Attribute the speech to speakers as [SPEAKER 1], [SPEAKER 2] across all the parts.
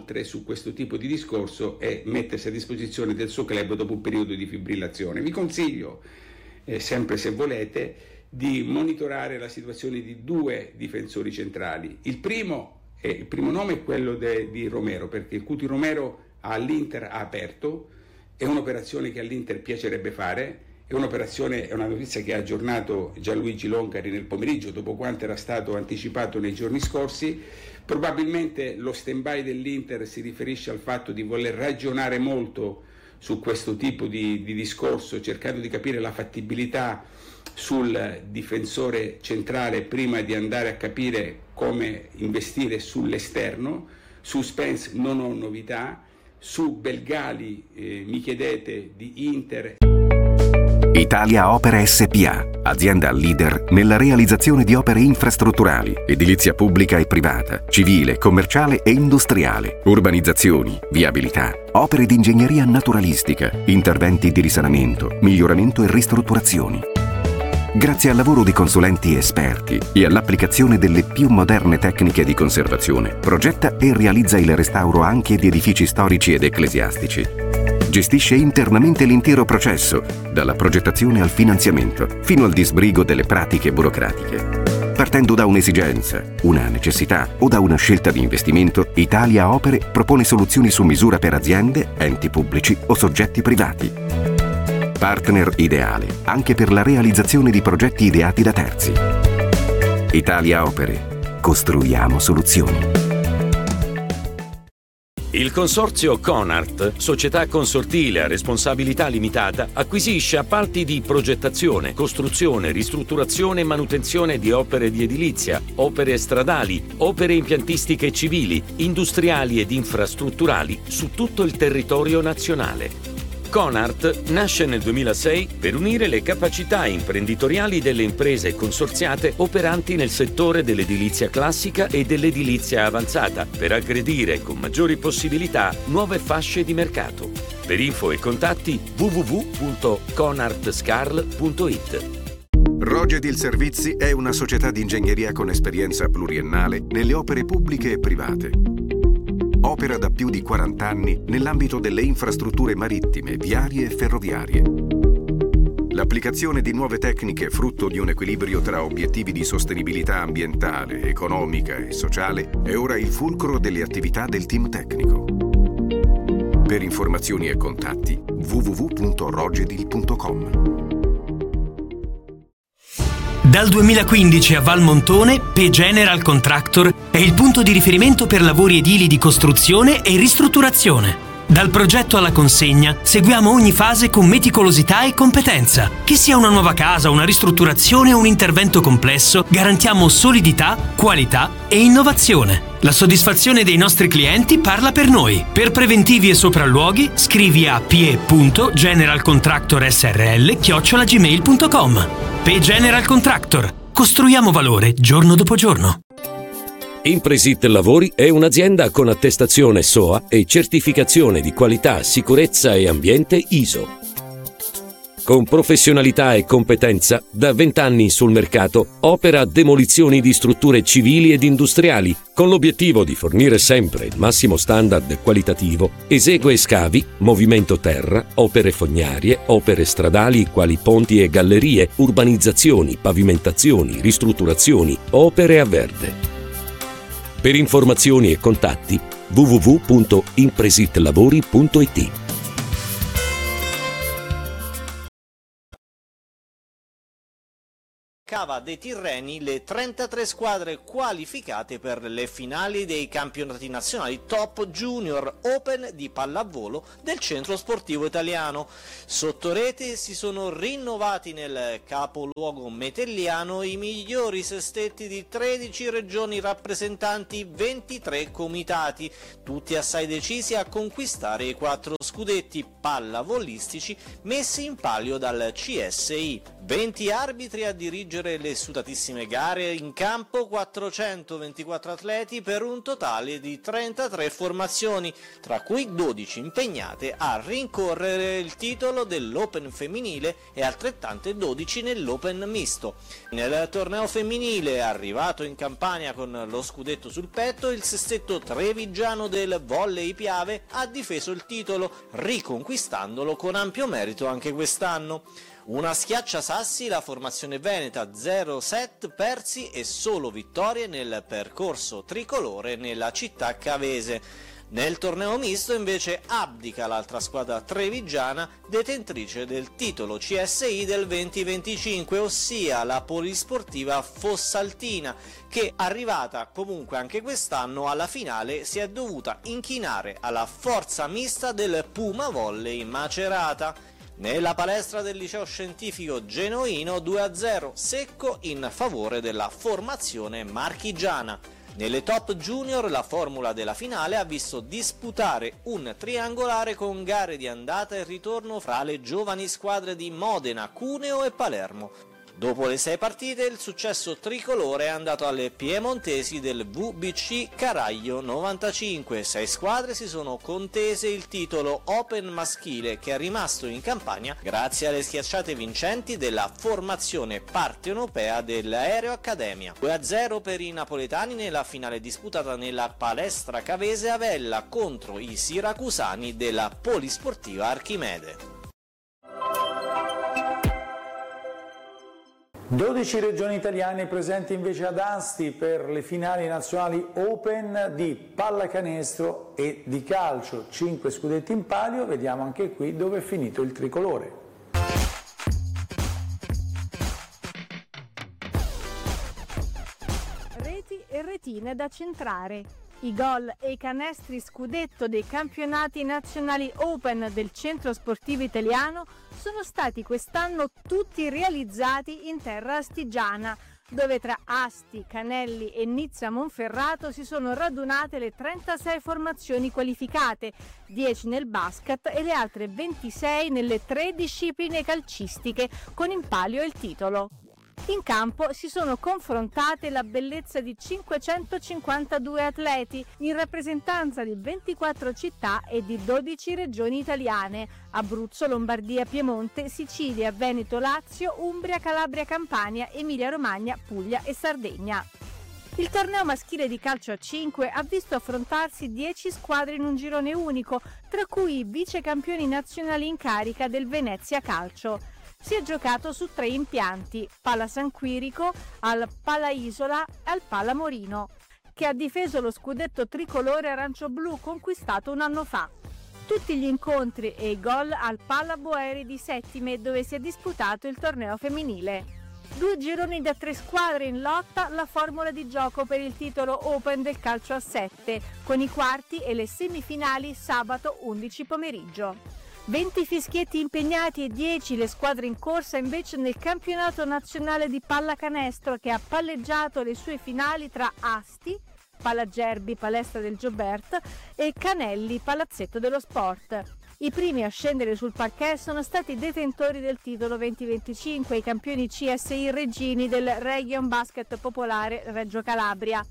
[SPEAKER 1] oltre su questo tipo di discorso e mettersi a disposizione del suo club dopo un periodo di fibrillazione. Vi consiglio, sempre se volete, di monitorare la situazione di 2 difensori centrali. Il primo nome è quello di Romero, perché il Cuti Romero all'Inter ha aperto, è un'operazione che all'Inter piacerebbe fare, è una notizia che ha aggiornato Gianluigi Loncari nel pomeriggio, dopo quanto era stato anticipato nei giorni scorsi. Probabilmente lo stand-by dell'Inter si riferisce al fatto di voler ragionare molto su questo tipo di discorso, cercando di capire la fattibilità sul difensore centrale prima di andare a capire come investire sull'esterno. Su Spence non ho novità, su Belgali mi chiedete di Inter.
[SPEAKER 2] Italia Opere SpA, azienda leader nella realizzazione di opere infrastrutturali, edilizia pubblica e privata, civile, commerciale e industriale, urbanizzazioni, viabilità, opere di ingegneria naturalistica, interventi di risanamento, miglioramento e ristrutturazioni. Grazie al lavoro di consulenti esperti e all'applicazione delle più moderne tecniche di conservazione, progetta e realizza il restauro anche di edifici storici ed ecclesiastici. Gestisce internamente l'intero processo, dalla progettazione al finanziamento, fino al disbrigo delle pratiche burocratiche. Partendo da un'esigenza, una necessità o da una scelta di investimento, Italia Opere propone soluzioni su misura per aziende, enti pubblici o soggetti privati. Partner ideale anche per la realizzazione di progetti ideati da terzi. Italia Opere. Costruiamo soluzioni.
[SPEAKER 3] Il consorzio Conart, società consortile a responsabilità limitata, acquisisce appalti di progettazione, costruzione, ristrutturazione e manutenzione di opere di edilizia, opere stradali, opere impiantistiche civili, industriali ed infrastrutturali su tutto il territorio nazionale. Conart nasce nel 2006 per unire le capacità imprenditoriali delle imprese consorziate operanti nel settore dell'edilizia classica e dell'edilizia avanzata, per aggredire con maggiori possibilità nuove fasce di mercato. Per info e contatti www.conartscarl.it.
[SPEAKER 2] Rogedil Servizi è una società di ingegneria con esperienza pluriennale nelle opere pubbliche e private. Opera da più di 40 anni nell'ambito delle infrastrutture marittime, viarie e ferroviarie. L'applicazione di nuove tecniche frutto di un equilibrio tra obiettivi di sostenibilità ambientale, economica e sociale è ora il fulcro delle attività del team tecnico. Per informazioni e contatti www.rogedil.com.
[SPEAKER 4] Dal 2015 a Valmontone, P General Contractor è il punto di riferimento per lavori edili di costruzione e ristrutturazione. Dal progetto alla consegna seguiamo ogni fase con meticolosità e competenza. Che sia una nuova casa, una ristrutturazione o un intervento complesso, garantiamo solidità, qualità e innovazione. La soddisfazione dei nostri clienti parla per noi. Per preventivi e sopralluoghi scrivi a pie.generalcontractorsrl@gmail.com. P General Contractor. Costruiamo valore giorno dopo giorno.
[SPEAKER 3] Impresit Lavori è un'azienda con attestazione SOA e certificazione di qualità, sicurezza e ambiente ISO. Con professionalità e competenza, da 20 anni sul mercato, opera demolizioni di strutture civili ed industriali, con l'obiettivo di fornire sempre il massimo standard qualitativo. Esegue scavi, movimento terra, opere fognarie, opere stradali quali ponti e gallerie, urbanizzazioni, pavimentazioni, ristrutturazioni, opere a verde. Per informazioni e contatti www.impresitlavori.it.
[SPEAKER 5] Cava dei Tirreni le 33 squadre qualificate per le finali dei campionati nazionali Top Junior Open di pallavolo del Centro Sportivo Italiano. Sotto rete si sono rinnovati nel capoluogo metelliano i migliori sestetti di 13 regioni rappresentanti 23 comitati, tutti assai decisi a conquistare i 4 scudetti pallavolistici messi in palio dal CSI. 20 arbitri a dirigere altre le sudatissime gare in campo, 424 atleti per un totale di 33 formazioni, tra cui 12 impegnate a rincorrere il titolo dell'Open femminile e altrettante 12 nell'Open misto. Nel torneo femminile, arrivato in Campania con lo scudetto sul petto, il sestetto trevigiano del volley Piave ha difeso il titolo, riconquistandolo con ampio merito anche quest'anno. Una schiacciasassi la formazione veneta, 0 set persi e solo vittorie nel percorso tricolore nella città cavese. Nel torneo misto invece abdica l'altra squadra trevigiana, detentrice del titolo CSI del 2025, ossia la polisportiva Fossaltina, che arrivata comunque anche quest'anno alla finale si è dovuta inchinare alla forza mista del Puma Volley Macerata. Nella palestra del liceo scientifico genuino 2-0 secco in favore della formazione marchigiana. Nelle top junior la formula della finale ha visto disputare un triangolare con gare di andata e ritorno fra le giovani squadre di Modena, Cuneo e Palermo. Dopo le 6 partite il successo tricolore è andato alle piemontesi del VBC Caraglio 95. 6 squadre si sono contese il titolo Open maschile, che è rimasto in Campania grazie alle schiacciate vincenti della formazione partenopea dell'Aereo Accademia. 2-0 per i napoletani nella finale disputata nella palestra cavese Avella contro i siracusani della Polisportiva Archimede.
[SPEAKER 6] 12 regioni italiane presenti invece ad Asti per le finali nazionali Open di pallacanestro e di calcio. 5 scudetti in palio, vediamo anche qui dove è finito il tricolore.
[SPEAKER 7] Reti e retine da centrare. I gol e i canestri scudetto dei campionati nazionali Open del Centro Sportivo Italiano sono stati quest'anno tutti realizzati in terra astigiana, dove tra Asti, Canelli e Nizza Monferrato si sono radunate le 36 formazioni qualificate, 10 nel basket e le altre 26 nelle 3 discipline calcistiche, con in palio il titolo. In campo si sono confrontate la bellezza di 552 atleti in rappresentanza di 24 città e di 12 regioni italiane: Abruzzo, Lombardia, Piemonte, Sicilia, Veneto, Lazio, Umbria, Calabria, Campania, Emilia Romagna, Puglia e Sardegna. Il torneo maschile di calcio a 5 ha visto affrontarsi 10 squadre in un girone unico, tra cui i vicecampioni nazionali in carica del Venezia Calcio. Si è giocato su 3 impianti, Pala San Quirico, al Pala Isola e al Pala Morino, che ha difeso lo scudetto tricolore arancio-blu conquistato un anno fa. Tutti gli incontri e i gol al Pala Boeri di Settime, dove si è disputato il torneo femminile. 2 gironi da 3 squadre in lotta, la formula di gioco per il titolo Open del calcio a 7, con i quarti e le semifinali sabato 11 pomeriggio. 20 fischietti impegnati e 10 le squadre in corsa invece nel campionato nazionale di pallacanestro, che ha palleggiato le sue finali tra Asti, Palagerbi, Palestra del Giobert, e Canelli, Palazzetto dello Sport. I primi a scendere sul parquet sono stati i detentori del titolo 2025, i campioni CSI Reggini del Region Basket Popolare Reggio Calabria.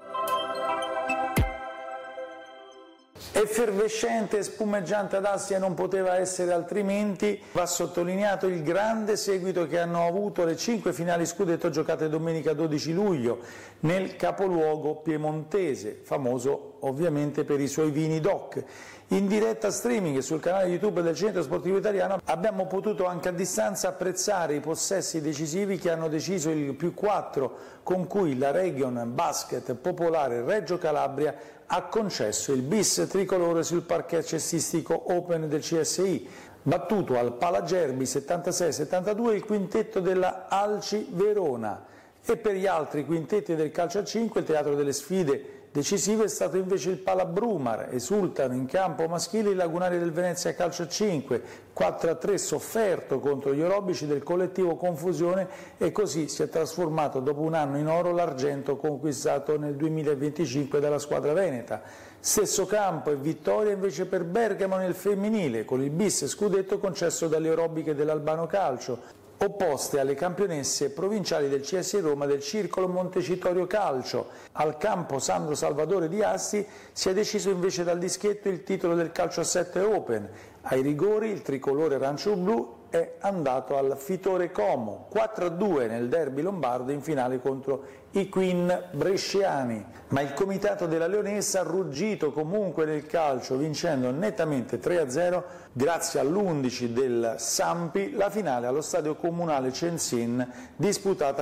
[SPEAKER 6] Effervescente e spumeggiante ad Asti non poteva essere altrimenti. Va sottolineato il grande seguito che hanno avuto le 5 finali scudetto giocate domenica 12 luglio nel capoluogo piemontese, famoso ovviamente per i suoi vini DOC. In diretta streaming sul canale YouTube del Centro Sportivo Italiano abbiamo potuto anche a distanza apprezzare i possessi decisivi che hanno deciso il +4 con cui la Region Basket Popolare Reggio Calabria ha concesso il bis tricolore sul parquet cestistico Open del CSI, battuto al Palagerbi 76-72 il quintetto della Alci Verona, e per gli altri quintetti del calcio a 5 il teatro delle sfide decisive è stato invece il Palabrumar. Esultano in campo maschile i lagunari del Venezia Calcio a 5, 4-3 sofferto contro gli orobici del collettivo Confusione, e così si è trasformato dopo un anno in oro l'argento conquistato nel 2025 dalla squadra veneta. Stesso campo e vittoria invece per Bergamo nel femminile, con il bis scudetto concesso dalle orobiche dell'Albano Calcio. opposte alle campionesse provinciali del CS Roma del Circolo Montecitorio Calcio. Al campo Sandro Salvatore di Asti si è deciso invece dal dischetto il titolo del Calcio a 7 Open. Ai rigori il tricolore arancio-blu è andato al Fitore Como, 4-2 nel derby lombardo in finale contro i Queen bresciani, ma il comitato della Leonessa ha ruggito comunque nel calcio, vincendo nettamente 3-0 grazie all'11 del Sampi la finale allo stadio comunale Censin disputata